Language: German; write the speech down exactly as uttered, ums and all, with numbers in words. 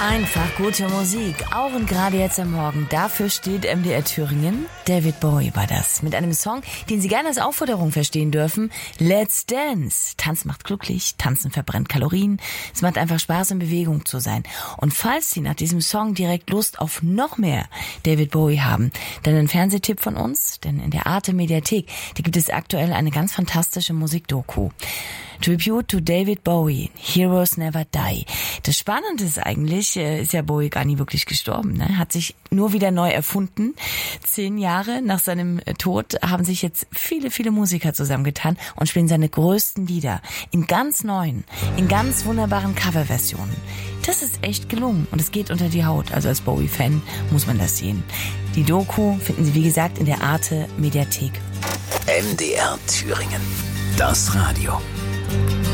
Einfach gute Musik, auch und gerade jetzt am Morgen. Dafür steht M D R Thüringen. David Bowie war das. Mit einem Song, den Sie gerne als Aufforderung verstehen dürfen. Let's Dance. Tanzen macht glücklich, Tanzen verbrennt Kalorien. Es macht einfach Spaß, in Bewegung zu sein. Und falls Sie nach diesem Song direkt Lust auf noch mehr David Bowie haben, dann ein Fernsehtipp von uns. Denn in der Arte Mediathek, da gibt es aktuell eine ganz fantastische Musikdoku. Tribute to David Bowie, Heroes Never Die. Das Spannende ist eigentlich, ist ja Bowie gar nie wirklich gestorben, ne? Hat sich nur wieder neu erfunden. Zehn Jahre nach seinem Tod haben sich jetzt viele, viele Musiker zusammengetan und spielen seine größten Lieder in ganz neuen, in ganz wunderbaren Coverversionen. Das ist echt gelungen und es geht unter die Haut. Also als Bowie-Fan muss man das sehen. Die Doku finden Sie, wie gesagt, in der Arte Mediathek. M D R Thüringen. Das Radio.